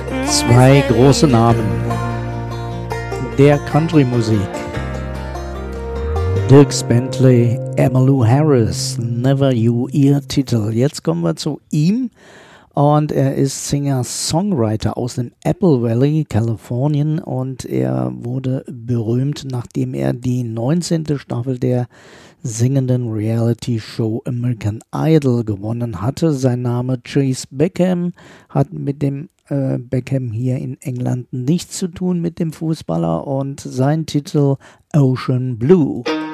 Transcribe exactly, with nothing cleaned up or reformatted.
Zwei große Namen der Country-Musik. Dierks Bentley, Emmylou Harris, Never You, ihr Titel. Jetzt kommen wir zu ihm und er ist Singer-Songwriter aus dem Apple Valley, Kalifornien, und er wurde berühmt, nachdem er die neunzehnte Staffel der singenden Reality-Show American Idol gewonnen hatte. Sein Name Chase Beckham hat mit dem äh, Beckham hier in England nichts zu tun, mit dem Fußballer, und sein Titel Ocean Blue.